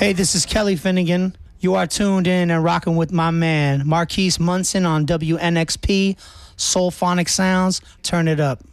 Hey, this is Kelly Finnegan. You are tuned in and rocking with my man, Marquise Munson on WNXP, Soulphonic Sounds. Turn it up.